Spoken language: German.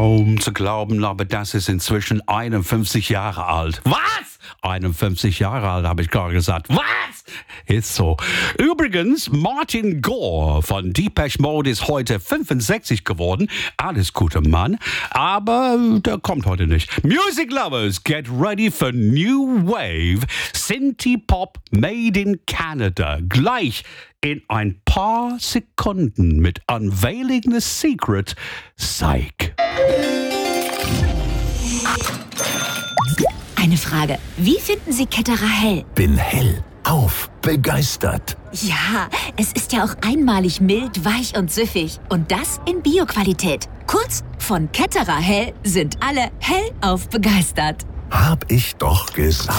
Kaum zu glauben, aber das ist inzwischen 51 Jahre alt. Was? 51 Jahre alt, habe ich gerade gesagt. Was? Ist so. Übrigens, Martin Gore von Depeche Mode ist heute 65 geworden. Alles Gute, Mann. Aber der kommt heute nicht. Music Lovers, get ready for New Wave. Synthie Pop made in Canada. Gleich in ein paar Sekunden mit Unveiling the Secret, Psych. Eine Frage. Wie finden Sie Ketterer hell? Bin hellauf begeistert. Ja, es ist ja auch einmalig mild, weich und süffig. Und das in Bio-Qualität. Kurz, von Ketterer hell sind alle hellauf begeistert. Hab ich doch gesagt.